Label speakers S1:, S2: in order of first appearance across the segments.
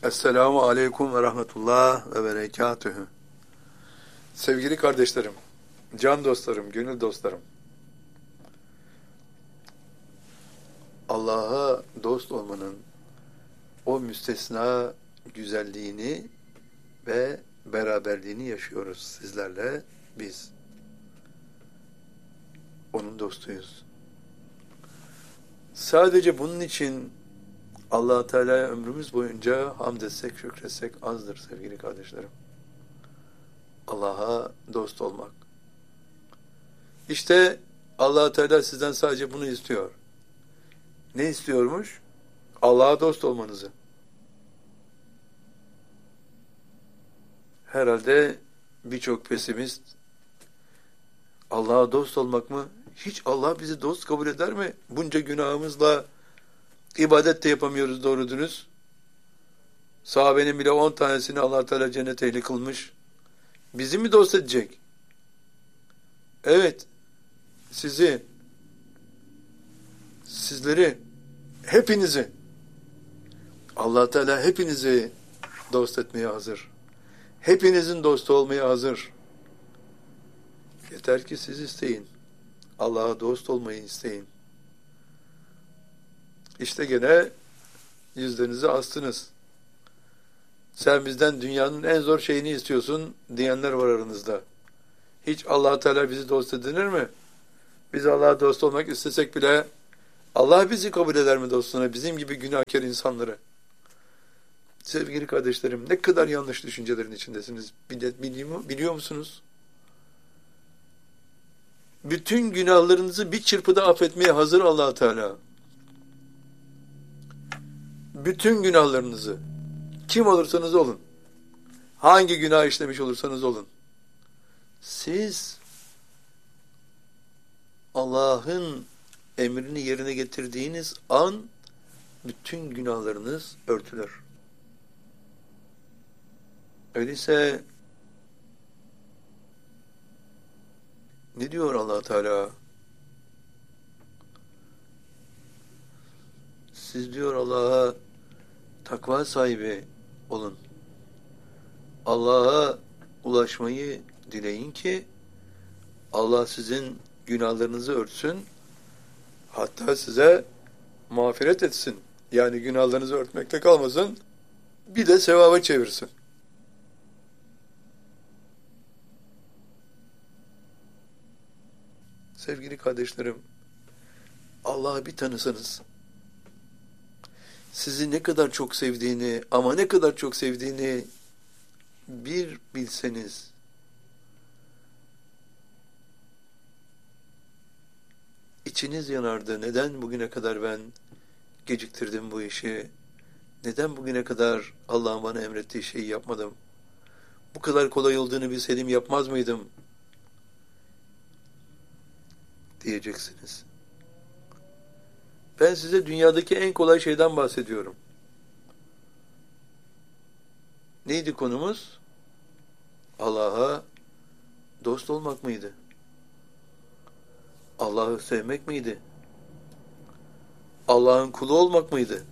S1: Esselamu Aleyküm ve Rahmetullah ve Berekatühü. Sevgili kardeşlerim, can dostlarım, gönül dostlarım. Allah'a dost olmanın o müstesna güzelliğini ve beraberliğini yaşıyoruz sizlerle biz. Onun dostuyuz. Sadece bunun için Allah-u Teala'ya ömrümüz boyunca hamd etsek, şükretsek azdır sevgili kardeşlerim. Allah'a dost olmak. İşte Allah-u Teala sizden sadece bunu istiyor. Ne istiyormuş? Allah'a dost olmanızı. Herhalde birçok pesimist Allah'a dost olmak mı? Hiç Allah bizi dost kabul eder mi? Bunca günahımızla İbadet de yapamıyoruz doğru dürüst. Sahabenin bile 10 tanesini Allah Teala cennet ehli kılmış. Bizi mi dost edecek? Evet, sizleri, hepinizi, Allah Teala hepinizi dost etmeye hazır. Hepinizin dostu olmaya hazır. Yeter ki siz isteyin. Allah'a dost olmayı isteyin. İşte gene yüzlerinizi astınız. Sen bizden dünyanın en zor şeyini istiyorsun diyenler var aranızda. Hiç Allah Teala bizi dost edinir mi? Biz Allah'a dost olmak istesek bile Allah bizi kabul eder mi dostuna? Bizim gibi günahkar insanları. Sevgili kardeşlerim, ne kadar yanlış düşüncelerin içindesiniz. Biliyor musunuz? Bütün günahlarınızı bir çırpıda affetmeye hazır Allah Teala. Bütün günahlarınızı, kim olursanız olun, hangi günah işlemiş olursanız olun, siz Allah'ın emrini yerine getirdiğiniz an bütün günahlarınız örtülür. Öyleyse ne diyor Allah Teala? Siz diyor Allah'a takva sahibi olun. Allah'a ulaşmayı dileyin ki Allah sizin günahlarınızı örtsün. Hatta size mağfiret etsin. Yani günahlarınızı örtmekte kalmasın. Bir de sevaba çevirsin. Sevgili kardeşlerim, Allah'ı bir tanısanız, sizi ne kadar çok sevdiğini, ama ne kadar çok sevdiğini bir bilseniz, içiniz yanardı. Neden bugüne kadar ben geciktirdim bu işi? Neden bugüne kadar Allah'ın bana emrettiği şeyi yapmadım? Bu kadar kolay olduğunu bilseydim yapmaz mıydım? Diyeceksiniz. Ben size dünyadaki en kolay şeyden bahsediyorum. Neydi konumuz? Allah'a dost olmak mıydı? Allah'ı sevmek miydi? Allah'ın kulu olmak mıydı?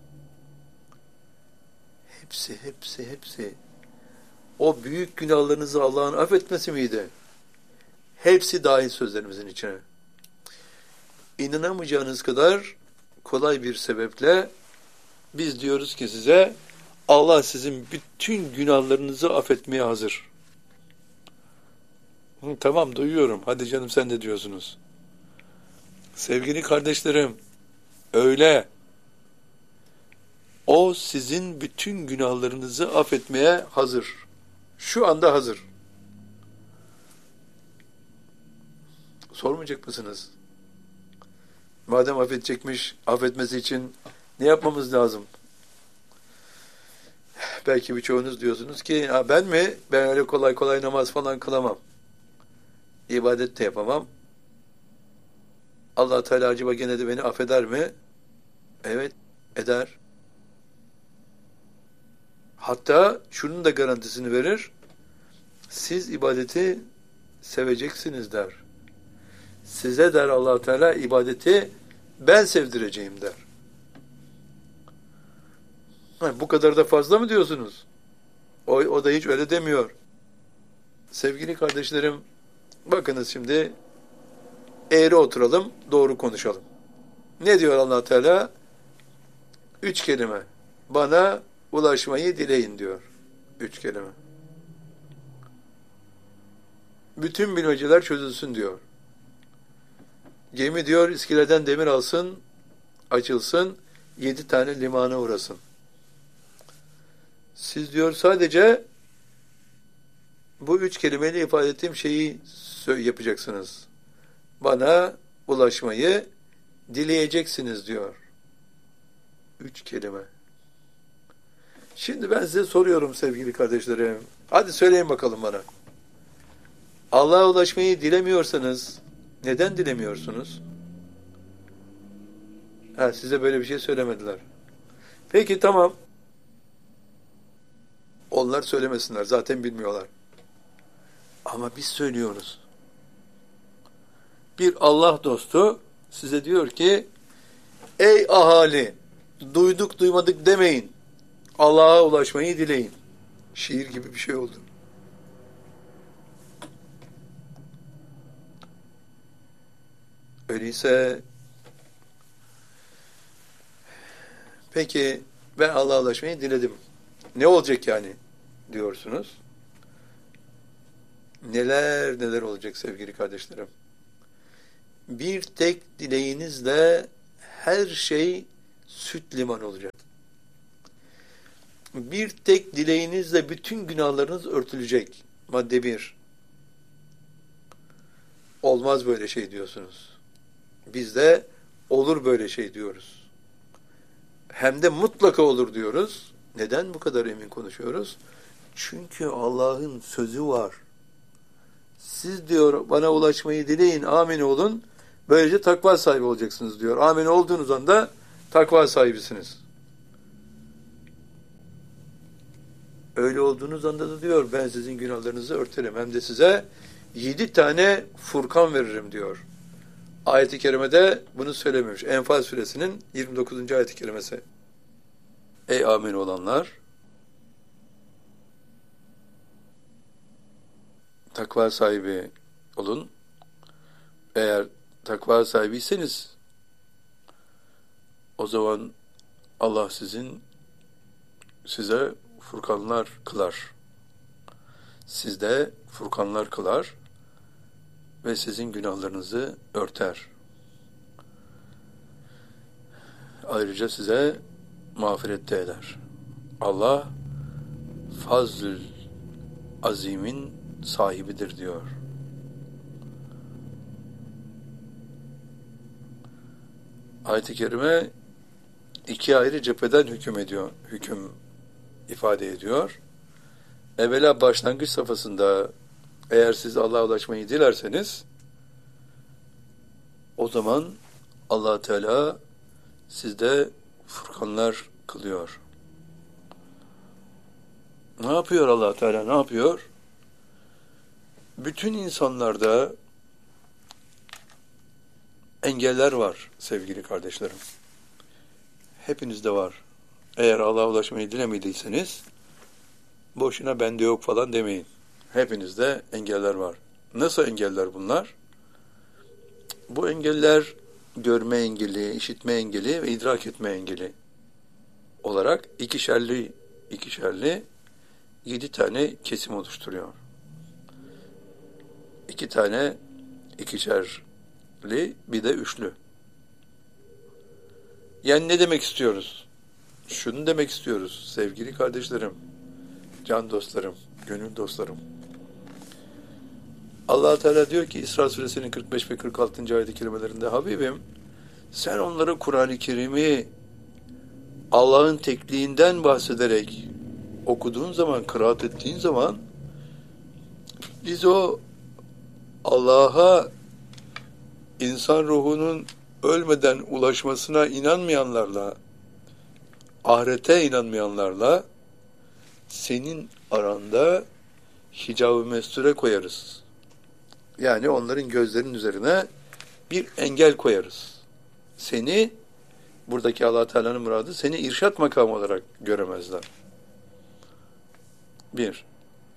S1: Hepsi. O büyük günahlarınızı Allah'ın affetmesi miydi? Hepsi dahil sözlerimizin içine. İnanamayacağınız kadar kolay bir sebeple biz diyoruz ki size Allah sizin bütün günahlarınızı affetmeye hazır. Tamam, duyuyorum. Hadi canım, sen de diyorsunuz. Sevgili kardeşlerim, öyle. O sizin bütün günahlarınızı affetmeye hazır. Şu anda hazır. Sormayacak mısınız? Madem affedecekmiş, affetmesi için ne yapmamız lazım? Belki birçoğunuz diyorsunuz ki, ben mi? Ben öyle kolay kolay namaz falan kılamam. İbadet de yapamam. Allah Teala acaba gene de beni affeder mi? Evet, eder. Hatta şunun da garantisini verir. Siz ibadeti seveceksiniz der. Size der Allah Teala ibadeti ben sevdireceğim der. Bu kadar da fazla mı diyorsunuz? O da hiç öyle demiyor. Sevgili kardeşlerim, bakınız şimdi eğri oturalım, doğru konuşalım. Ne diyor Allah Teala? 3 kelime. Bana ulaşmayı dileyin diyor. 3 kelime. Bütün bilmeceler çözülsün diyor. Gemi diyor iskeleden demir alsın, açılsın, 7 tane limana uğrasın. Siz diyor sadece bu 3 kelimeyle ifade ettiğim şeyi yapacaksınız. Bana ulaşmayı dileyeceksiniz diyor. 3 kelime. Şimdi ben size soruyorum sevgili kardeşlerim. Hadi söyleyin bakalım bana. Allah'a ulaşmayı dilemiyorsanız neden dilemiyorsunuz? Size böyle bir şey söylemediler. Peki tamam. Onlar söylemesinler. Zaten bilmiyorlar. Ama biz söylüyoruz. Bir Allah dostu size diyor ki ey ahali duyduk duymadık demeyin. Allah'a ulaşmayı dileyin. Şiir gibi bir şey oldu. Öyleyse peki ben Allah'a ulaşmayı diledim. Ne olacak yani diyorsunuz? Neler neler olacak sevgili kardeşlerim. Bir tek dileğinizle her şey süt liman olacak. Bir tek dileğinizle bütün günahlarınız örtülecek. Madde 1. Olmaz böyle şey diyorsunuz. Biz de olur böyle şey diyoruz. Hem de mutlaka olur diyoruz. Neden bu kadar emin konuşuyoruz? Çünkü Allah'ın sözü var. Siz diyor bana ulaşmayı dileyin, amin olun. Böylece takva sahibi olacaksınız diyor. Amin olduğunuz anda takva sahibisiniz. Öyle olduğunuz anda da diyor ben sizin günahlarınızı örterim. Hem de size 7 tane Furkan veririm diyor. Ayet-i kerimede bunu söylememiş. Enfal suresinin 29. ayet-i kerimesi. Ey amin olanlar, takva sahibi olun. Eğer takva sahibiyseniz o zaman Allah size furkanlar kılar. Sizde furkanlar kılar ve sizin günahlarınızı örter. Ayrıca size mağfiret de eder. Allah fazl-ül azimin sahibidir diyor. Ayet-i kerime 2 ayrı cepheden hüküm ifade ediyor. Evvela başlangıç safhasında eğer siz Allah'a ulaşmayı dilerseniz o zaman Allah Teala sizde furkanlar kılıyor. Ne yapıyor Allah Teala? Ne yapıyor? Bütün insanlarda engeller var sevgili kardeşlerim. Hepinizde var. Eğer Allah'a ulaşmayı dilemediyseniz boşuna bende yok falan demeyin. Hepinizde engeller var. Nasıl engeller bunlar? Bu engeller görme engeli, işitme engeli ve idrak etme engeli olarak ikişerli 7 tane kesim oluşturuyor. 2 tane ikişerli bir de üçlü. Yani ne demek istiyoruz? Şunu demek istiyoruz sevgili kardeşlerim, can dostlarım, gönül dostlarım. Allah Teala diyor ki İsra suresinin 45 ve 46. ayet-i kerimelerinde Habibim sen onlara Kur'an-ı Kerim'i Allah'ın tekliğinden bahsederek okuduğun zaman, kıraat ettiğin zaman biz o Allah'a insan ruhunun ölmeden ulaşmasına inanmayanlarla, ahirete inanmayanlarla senin aranda hicab-ı mesture koyarız. Yani onların gözlerinin üzerine bir engel koyarız. Seni Buradaki Allah Teala'nın muradı seni irşat makamı olarak göremezler. Bir.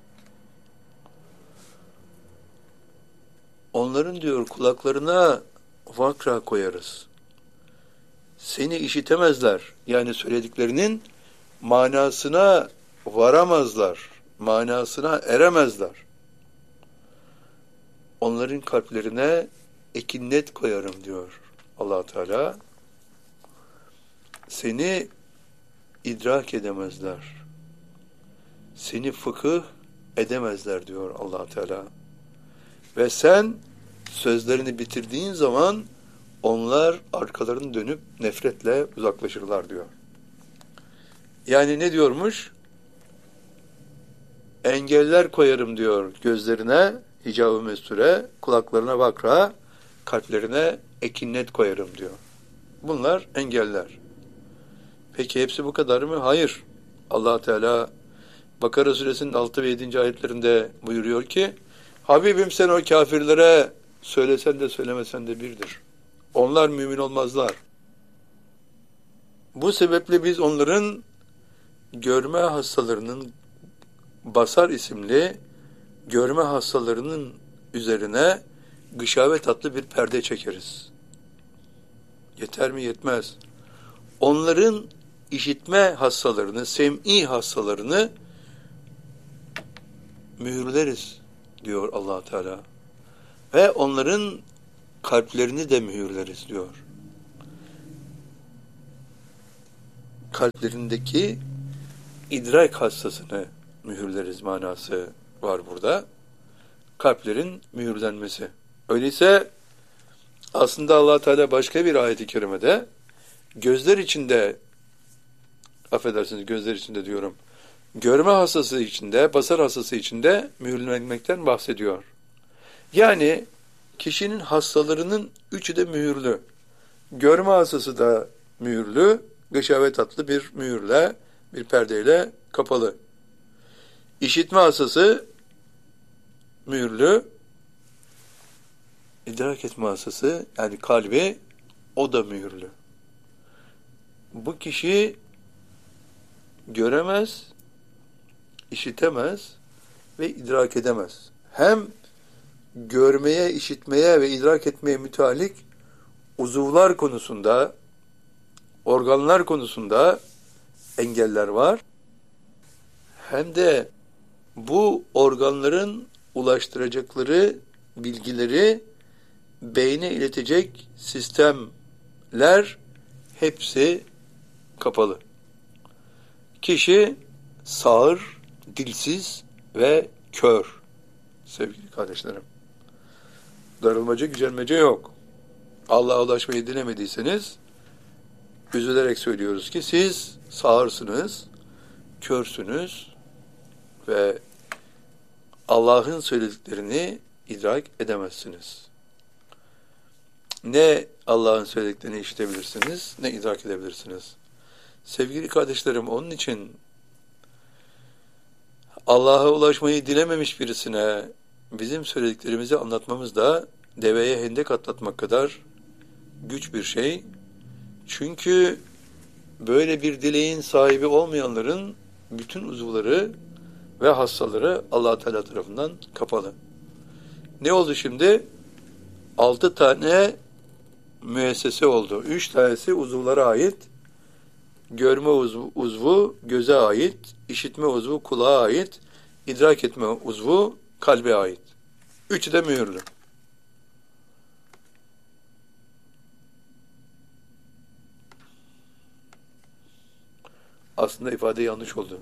S1: Onların diyor kulaklarına vakra koyarız. Seni işitemezler. Yani söylediklerinin manasına varamazlar. Manasına eremezler. Onların kalplerine ekinnet koyarım diyor Allah Teala. Seni idrak edemezler. Seni fıkıh edemezler diyor Allah Teala. Ve sen sözlerini bitirdiğin zaman onlar arkalarını dönüp nefretle uzaklaşırlar diyor. Yani ne diyormuş? Engeller koyarım diyor gözlerine, hicab-ı mesture, kulaklarına vakra, kalplerine ekinnet koyarım diyor. Bunlar engeller. Peki hepsi bu kadar mı? Hayır. Allah Teala Bakara suresinin 6 ve 7. ayetlerinde buyuruyor ki, Habibim sen o kafirlere söylesen de söylemesen de birdir. Onlar mümin olmazlar. Bu sebeple biz onların görme hastalarının basar isimli görme hastalarının üzerine gışavet adlı bir perde çekeriz. Yeter mi? Yetmez. Onların işitme hastalarını, sem'i hastalarını mühürleriz diyor Allah Teala. Ve onların kalplerini de mühürleriz diyor. Kalplerindeki idrak hastasını mühürleriz manası var burada. Kalplerin mühürlenmesi. Öyleyse aslında Allah Teala başka bir ayet-i kerimede gözler içinde, affedersiniz gözler içinde diyorum, görme hastası içinde, basar hastası içinde mühürlenmekten bahsediyor. Yani kişinin hastalarının üçü de mühürlü. Görme hastası da mühürlü, gışavet adlı bir mühürle, bir perdeyle kapalı. İşitme hastası mühürlü, idrak etme hastası yani kalbi o da mühürlü. Bu kişi göremez, işitemez ve idrak edemez. Hem görmeye, işitmeye ve idrak etmeye müteallik uzuvlar konusunda, organlar konusunda engeller var. Hem de bu organların ulaştıracakları bilgileri beyne iletecek sistemler hepsi kapalı. Kişi sağır, dilsiz ve kör. Sevgili kardeşlerim. Darılmaca, gücenmece yok. Allah'a ulaşmayı dilemediyseniz üzülerek söylüyoruz ki siz sağırsınız, körsünüz ve Allah'ın söylediklerini idrak edemezsiniz. Ne Allah'ın söylediklerini işitebilirsiniz, ne idrak edebilirsiniz. Sevgili kardeşlerim, onun için Allah'a ulaşmayı dilememiş birisine bizim söylediklerimizi anlatmamız da deveye hendek atlatmak kadar güç bir şey. Çünkü böyle bir dileğin sahibi olmayanların bütün uzuvları ve hastaları Allah Teala tarafından kapalı. Ne oldu şimdi? 6 tane müessese oldu. 3 tanesi uzuvlara ait. Görme uzvu göze ait, işitme uzvu kulağa ait, idrak etme uzvu kalbe ait. Üçü de mühürlü. Aslında ifade yanlış oldu.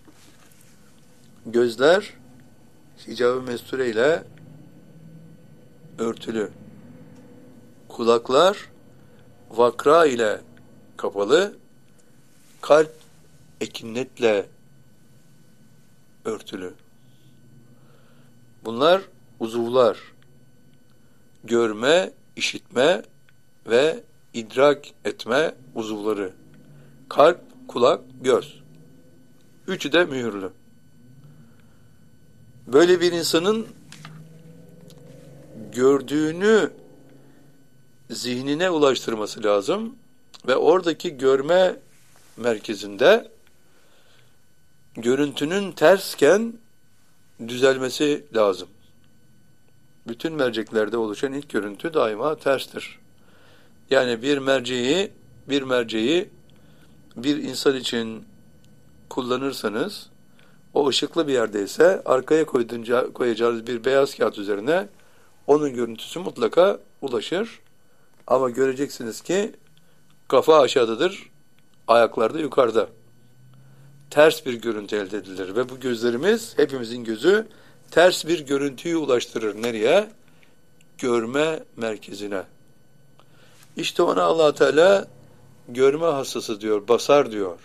S1: Gözler hicab-ı mesture ile örtülü. Kulaklar vakra ile kapalı. Kalp ekinnetle örtülü. Bunlar uzuvlar. Görme, işitme ve idrak etme uzuvları. Kalp, kulak, göz. Üçü de mühürlü. Böyle bir insanın gördüğünü zihnine ulaştırması lazım. Ve oradaki görme merkezinde görüntünün tersken düzelmesi lazım. Bütün merceklerde oluşan ilk görüntü daima terstir. Yani bir merceği bir insan için kullanırsanız, o ışıklı bir yerdeyse arkaya koyacağınız bir beyaz kağıt üzerine onun görüntüsü mutlaka ulaşır. Ama göreceksiniz ki kafa aşağıdadır, ayaklar da yukarıda. Ters bir görüntü elde edilir ve bu gözlerimiz, hepimizin gözü ters bir görüntüyü ulaştırır. Nereye? Görme merkezine. İşte ona Allah Teala görme hastası diyor, basar diyor.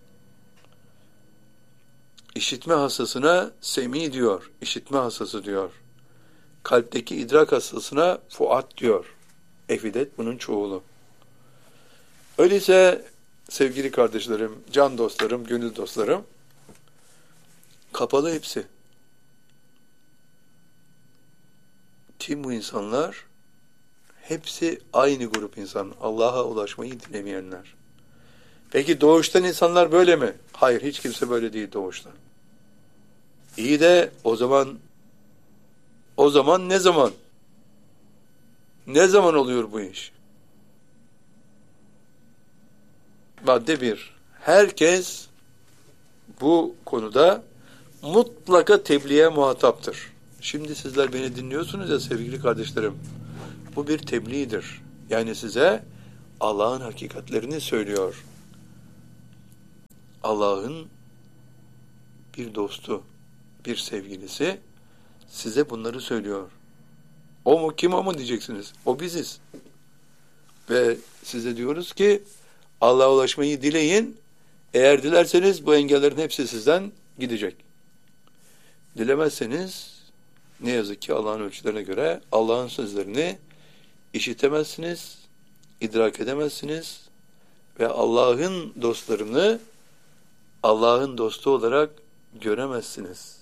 S1: İşitme hastasına semi diyor, işitme hastası diyor. Kalpteki idrak hastasına fuat diyor. Efidet bunun çoğulu. Öyleyse sevgili kardeşlerim, can dostlarım, gönül dostlarım, kapalı hepsi. Kim bu insanlar? Hepsi aynı grup insan. Allah'a ulaşmayı dilemeyenler. Peki doğuştan insanlar böyle mi? Hayır, hiç kimse böyle değil doğuştan. İyi de o zaman ne zaman? Ne zaman oluyor bu iş? Madde 1. Herkes bu konuda mutlaka tebliğe muhataptır. Şimdi sizler beni dinliyorsunuz ya sevgili kardeşlerim. Bu bir tebliğdir. Yani size Allah'ın hakikatlerini söylüyor. Allah'ın bir dostu, bir sevgilisi size bunları söylüyor. O mu kim o mu diyeceksiniz. O biziz. Ve size diyoruz ki Allah'a ulaşmayı dileyin. Eğer dilerseniz bu engellerin hepsi sizden gidecek. Dilemezseniz ne yazık ki Allah'ın ölçülerine göre Allah'ın sözlerini işitemezsiniz, idrak edemezsiniz ve Allah'ın dostlarını Allah'ın dostu olarak göremezsiniz.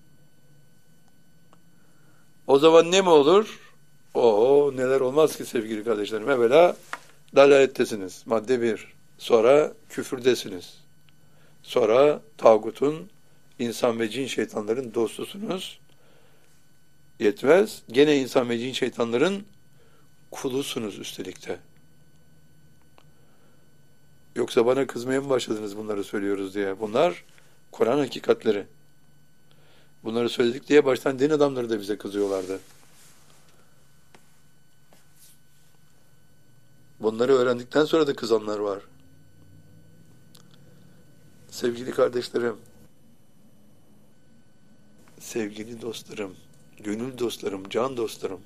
S1: O zaman ne mi olur? Neler olmaz ki sevgili kardeşlerim. Evvela dalalettesiniz. Madde 1. Sonra küfürdesiniz. Sonra tağutun, insan ve cin şeytanların dostusunuz. Yetmez. Gene insan ve cin şeytanların kulusunuz üstelik de. Yoksa bana kızmaya mı başladınız bunları söylüyoruz diye. Bunlar Kur'an hakikatleri. Bunları söyledik diye baştan din adamları da bize kızıyorlardı. Bunları öğrendikten sonra da kızanlar var. Sevgili kardeşlerim, sevgili dostlarım, gönül dostlarım, can dostlarım,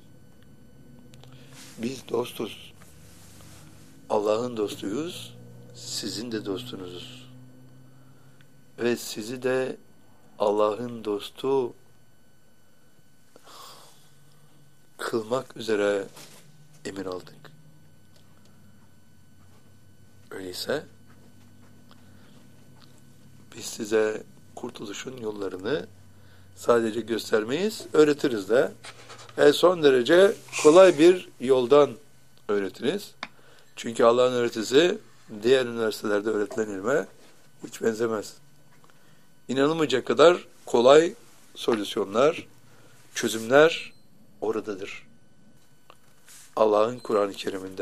S1: biz dostuz. Allah'ın dostuyuz, sizin de dostunuzuz. Ve sizi de Allah'ın dostu kılmak üzere emir aldık. Öyleyse biz size kurtuluşun yollarını sadece göstermeyiz, öğretiriz de. Son derece kolay bir yoldan öğretiniz. Çünkü Allah'ın öğretisi diğer üniversitelerde öğretilen ilme hiç benzemez. İnanılmayacak kadar kolay solüsyonlar, çözümler oradadır. Allah'ın Kur'an-ı Kerim'inde.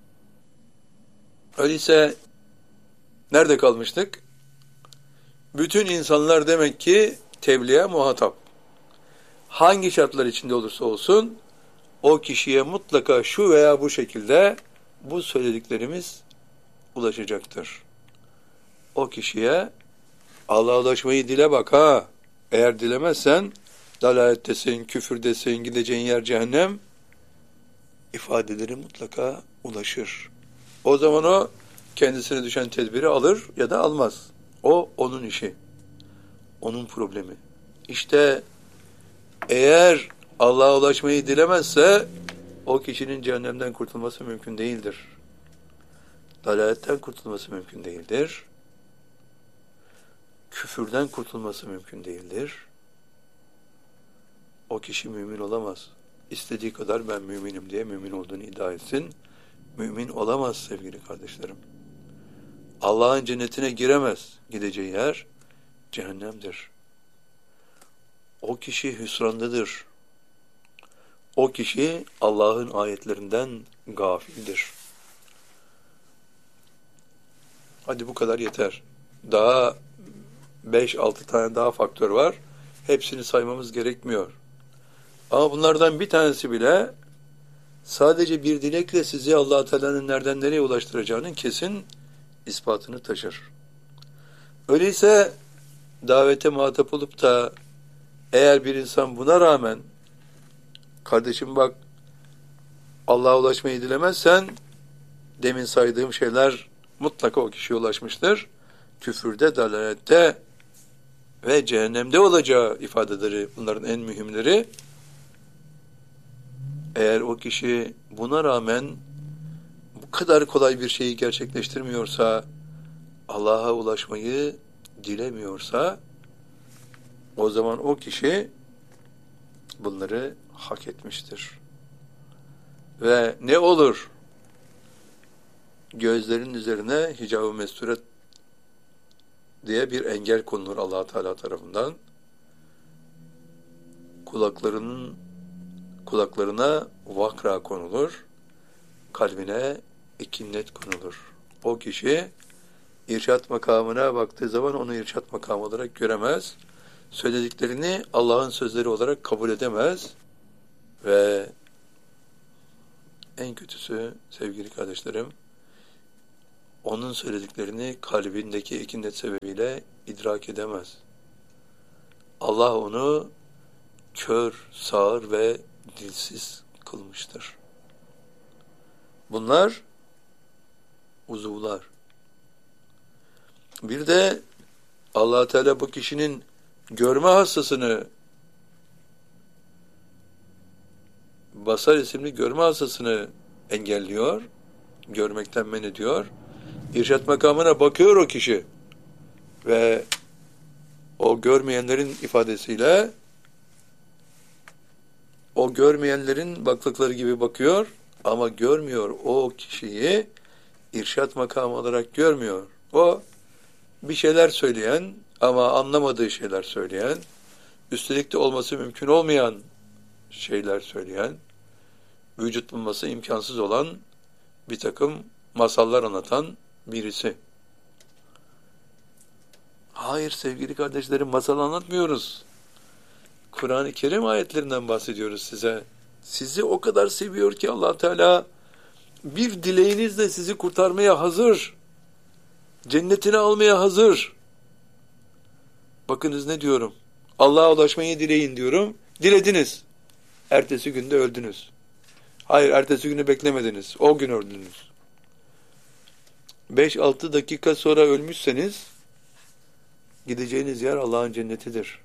S1: Öyleyse nerede kalmıştık? Bütün insanlar demek ki tebliğe muhatap. Hangi şartlar içinde olursa olsun o kişiye mutlaka şu veya bu şekilde bu söylediklerimiz ulaşacaktır. O kişiye Allah'a ulaşmayı dile bak ha. Eğer dilemezsen dalalettesin, küfürdesin, gideceğin yer cehennem ifadeleri mutlaka ulaşır. O zaman o kendisine düşen tedbiri alır ya da almaz. O onun işi. Onun problemi. İşte eğer Allah'a ulaşmayı dilemezse o kişinin cehennemden kurtulması mümkün değildir. Dalaletten kurtulması mümkün değildir. Küfürden kurtulması mümkün değildir. O kişi mümin olamaz. İstediği kadar ben müminim diye mümin olduğunu iddia etsin. Mümin olamaz sevgili kardeşlerim. Allah'ın cennetine giremez. Gideceği yer cehennemdir. O kişi hüsrandadır. O kişi Allah'ın ayetlerinden gafildir. Hadi bu kadar yeter. Daha 5-6 tane daha faktör var. Hepsini saymamız gerekmiyor. Ama bunlardan bir tanesi bile sadece bir dilekle sizi Allah Teala'nın nereden nereye ulaştıracağının kesin ispatını taşır. Öyleyse davete muhatap olup da eğer bir insan buna rağmen kardeşim bak Allah'a ulaşmayı dilemezsen demin saydığım şeyler mutlaka o kişiye ulaşmıştır. Küfürde, dalalette ve cehennemde olacağı ifadeleri bunların en mühimleri. Eğer o kişi buna rağmen bu kadar kolay bir şeyi gerçekleştirmiyorsa, Allah'a ulaşmayı dilemiyorsa, o zaman o kişi bunları hak etmiştir. Ve ne olur? Gözlerin üzerine hicab-ı mesturet diye bir engel konulur Allah Teala tarafından. Kulaklarına vakra konulur. Kalbine ikinnet konulur. O kişi irşat makamına baktığı zaman onu irşat makamı olarak göremez. Söylediklerini Allah'ın sözleri olarak kabul edemez. Ve en kötüsü sevgili kardeşlerim, onun söylediklerini kalbindeki ikindet sebebiyle idrak edemez. Allah onu kör, sağır ve dilsiz kılmıştır. Bunlar uzuvlar. Bir de Allah Teala bu kişinin görme hassasını, basar isimli görme hassasını engelliyor, görmekten men ediyor. İrşat makamına bakıyor o kişi ve o görmeyenlerin ifadesiyle o görmeyenlerin baktıkları gibi bakıyor ama görmüyor, o kişiyi irşat makamı olarak görmüyor. O bir şeyler söyleyen ama anlamadığı şeyler söyleyen, üstelik de olması mümkün olmayan şeyler söyleyen, vücut bulması imkansız olan bir takım masallar anlatan birisi. Hayır sevgili kardeşlerim, masal anlatmıyoruz. Kur'an-ı Kerim ayetlerinden bahsediyoruz size. Sizi o kadar seviyor ki Allah Teala bir dileğinizle sizi kurtarmaya hazır. Cennetine almaya hazır. Bakınız ne diyorum. Allah'a ulaşmayı dileyin diyorum. Dilediniz. Ertesi günde öldünüz. Hayır, ertesi günü beklemediniz. O gün öldünüz. 5-6 dakika sonra ölmüşseniz gideceğiniz yer Allah'ın cennetidir.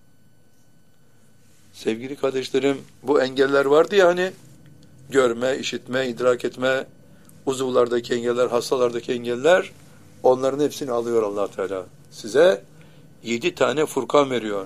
S1: Sevgili kardeşlerim, bu engeller vardı ya hani, görme, işitme, idrak etme, uzuvlardaki engeller, hastalardaki engeller, onların hepsini alıyor Allah Teala. Size 7 tane Furkan veriyor.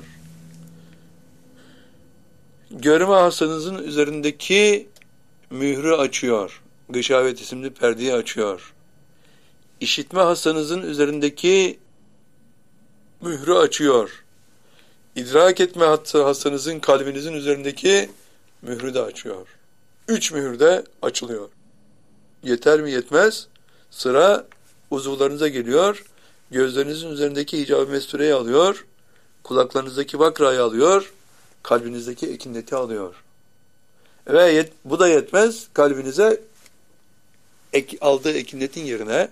S1: Görme hastanızın üzerindeki mührü açıyor. Gışavet isimli perdeyi açıyor. İşitme hastanızın üzerindeki mührü açıyor. İdrak etme hastanızın, kalbinizin üzerindeki mührü de açıyor. 3 mühür de açılıyor. Yeter mi yetmez? Sıra uzuvlarınıza geliyor. Gözlerinizin üzerindeki hicab-ı mestureyi alıyor. Kulaklarınızdaki vakrayı alıyor. Kalbinizdeki ekinleti alıyor. Ve bu da yetmez. Kalbinize aldığı ekinletin yerine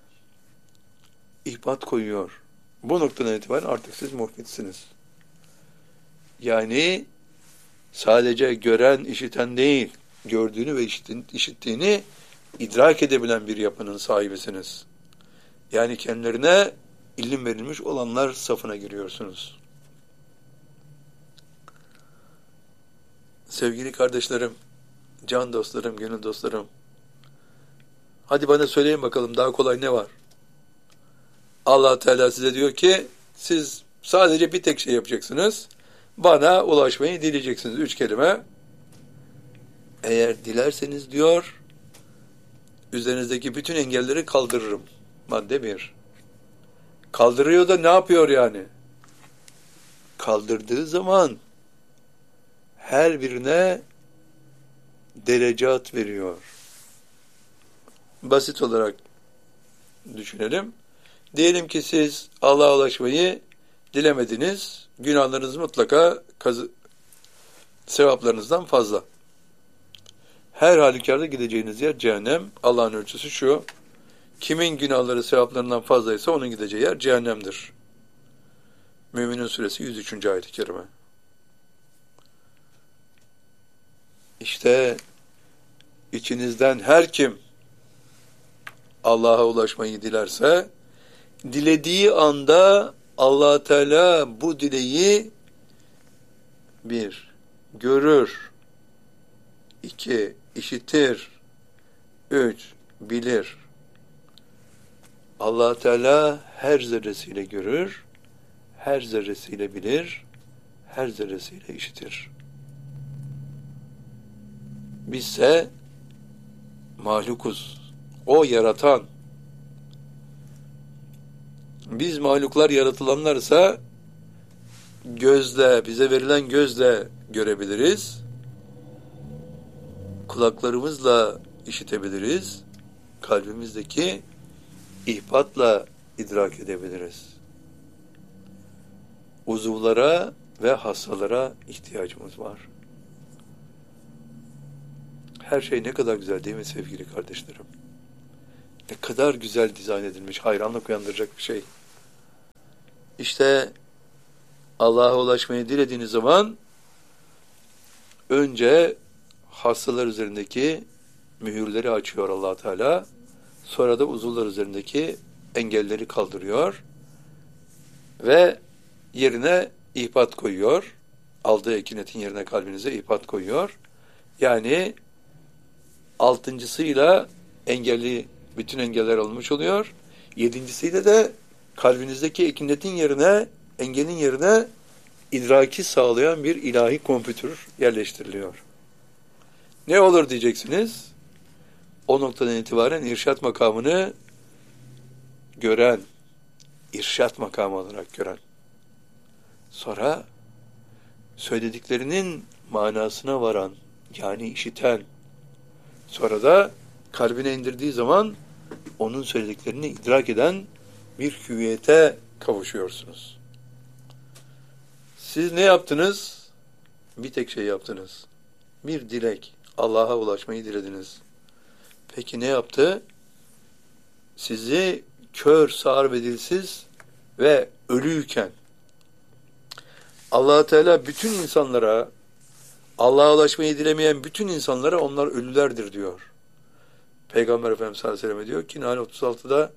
S1: ihbat koyuyor. Bu noktadan itibaren artık siz muhbitsiniz. Yani sadece gören, işiten değil, gördüğünü ve işittiğini idrak edebilen bir yapının sahibisiniz. Yani kendilerine ilim verilmiş olanlar safına giriyorsunuz. Sevgili kardeşlerim, can dostlarım, gönül dostlarım, hadi bana söyleyin bakalım daha kolay ne var? Allah Teala size diyor ki, siz sadece bir tek şey yapacaksınız. Bana ulaşmayı dileyeceksiniz. 3 kelime. Eğer dilerseniz diyor, üzerinizdeki bütün engelleri kaldırırım. Madde 1. Kaldırıyor da ne yapıyor yani? Kaldırdığı zaman her birine derecat veriyor. Basit olarak düşünelim. Diyelim ki siz Allah'a ulaşmayı dilemediniz. Günahlarınız mutlaka sevaplarınızdan fazla. Her halükarda gideceğiniz yer cehennem. Allah'ın ölçüsü şu: kimin günahları sevaplarından fazlaysa onun gideceği yer cehennemdir. Mü'minun suresi 103. ayet-i kerime. İşte içinizden her kim Allah'a ulaşmayı dilerse, dilediği anda Allah Teala bu dileği 1. Görür, 2. işitir, 3. bilir. Allah Teala her zerresiyle görür, her zerresiyle bilir, her zerresiyle işitir. Bizse mahlukuz. O yaratan. Biz mahluklar yaratılanlarsa gözle, bize verilen gözle görebiliriz. Kulaklarımızla işitebiliriz. Kalbimizdeki ihbatla idrak edebiliriz. Uzuvlara ve hassalara ihtiyacımız var. Her şey ne kadar güzel değil mi sevgili kardeşlerim? Ne kadar güzel dizayn edilmiş, hayranlık uyandıracak bir şey. İşte Allah'a ulaşmayı dilediğiniz zaman önce hassalar üzerindeki mühürleri açıyor Allah Teala. Sonra da uzuvlar üzerindeki engelleri kaldırıyor ve yerine ihbat koyuyor. Aldığı ekinetin yerine kalbinize ihbat koyuyor. Yani altıncısıyla bütün engeller olmuş oluyor. Yedincisiyle de kalbinizdeki ekinetin yerine, engelin yerine idraki sağlayan bir ilahi kompütür yerleştiriliyor. Ne olur diyeceksiniz? O noktadan itibaren irşat makamını gören, irşat makamı olarak gören, sonra söylediklerinin manasına varan, yani işiten, sonra da kalbine indirdiği zaman onun söylediklerini idrak eden bir hüviyete kavuşuyorsunuz. Siz ne yaptınız? Bir tek şey yaptınız. Bir dilek. Allah'a ulaşmayı dilediniz. Peki ne yaptı? Sizi kör, sağır ve dilsiz ve ölüyken Allah Teala bütün insanlara, Allah'a ulaşmayı dilemeyen bütün insanlara onlar ölülerdir diyor. Peygamber Efendimiz sallallahu aleyhi ve sellem diyor ki Nahl 36'da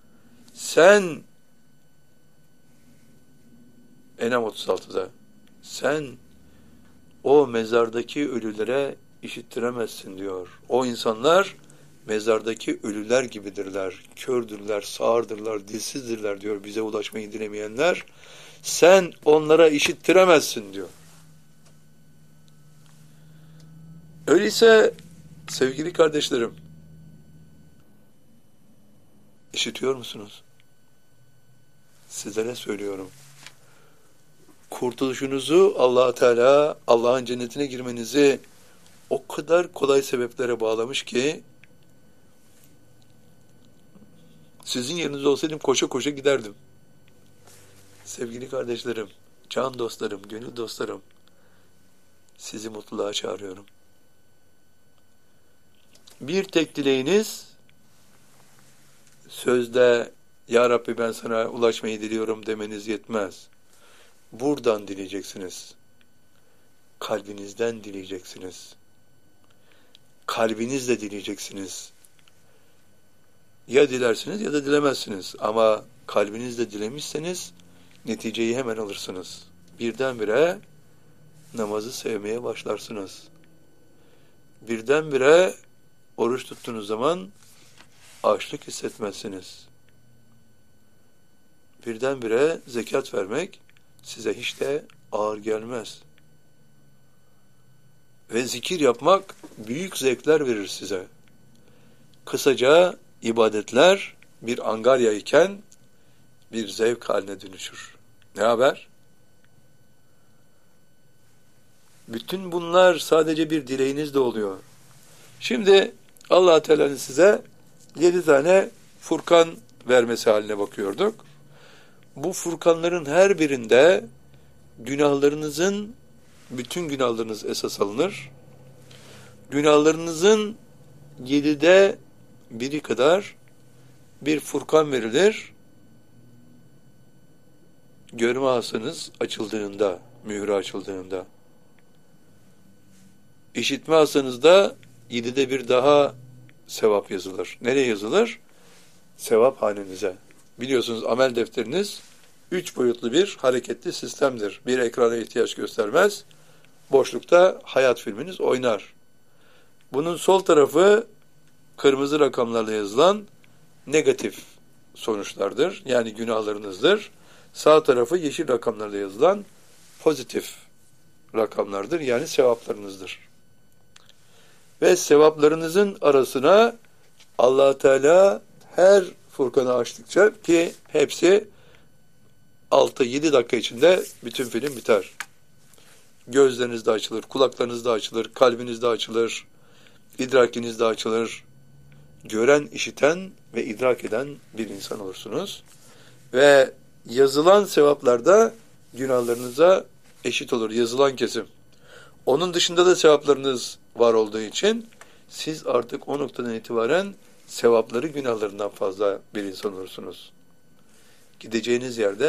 S1: Enam 36'da sen o mezardaki ölülere işittiremezsin diyor. O insanlar mezardaki ölüler gibidirler. Kördürler, sağırdırlar, dilsizdirler diyor bize ulaşmayı dilemeyenler. Sen onlara işittiremezsin diyor. Öyleyse sevgili kardeşlerim, işitiyor musunuz? Sizlere söylüyorum. Kurtuluşunuzu Allah Teala, Allah'ın cennetine girmenizi o kadar kolay sebeplere bağlamış ki sizin yerinizde olsaydım koşa koşa giderdim. Sevgili kardeşlerim, can dostlarım, gönül dostlarım, sizi mutluluğa çağırıyorum. Bir tek dileğiniz sözde Ya Rabbi ben sana ulaşmayı diliyorum demeniz yetmez. Buradan dileyeceksiniz. Kalbinizden dileyeceksiniz. Kalbinizle dileyeceksiniz. Ya dilersiniz ya da dilemezsiniz. Ama kalbinizle dilemişseniz neticeyi hemen alırsınız. Birdenbire namazı sevmeye başlarsınız. Birdenbire oruç tuttuğunuz zaman açlık hissetmezsiniz. Birdenbire zekat vermek size hiç de ağır gelmez. Ve zikir yapmak büyük zevkler verir size. Kısaca ibadetler bir angarya iken bir zevk haline dönüşür. Ne haber? Bütün bunlar sadece bir dileğinizle oluyor. Şimdi Allah Teala'nın size 7 tane Furkan vermesi haline bakıyorduk. Bu Furkanların her birinde bütün günahlarınız esas alınır. Günahlarınızın 7'de 1'i kadar bir Furkan verilir. Görme hasanız açıldığında, mührü açıldığında. İşitme hasanızda 7'de 1 daha sevap yazılır. Nereye yazılır? Sevap hanenize. Biliyorsunuz amel defteriniz 3 boyutlu bir hareketli sistemdir. Bir ekrana ihtiyaç göstermez. Boşlukta hayat filminiz oynar. Bunun sol tarafı kırmızı rakamlarla yazılan negatif sonuçlardır. Yani günahlarınızdır. Sağ tarafı yeşil rakamlarla yazılan pozitif rakamlardır. Yani sevaplarınızdır. Ve sevaplarınızın arasına Allah Teala her Furkan'ı açtıkça, ki hepsi 6-7 dakika içinde bütün film biter. Gözleriniz de açılır, kulaklarınız da açılır, kalbiniz de açılır, idrakiniz de açılır. Gören, işiten ve idrak eden bir insan olursunuz. Ve yazılan sevaplar da günahlarınıza eşit olur. Yazılan kesim. Onun dışında da sevaplarınız var olduğu için siz artık o noktadan itibaren sevapları günahlarından fazla bir insan olursunuz. Gideceğiniz yerde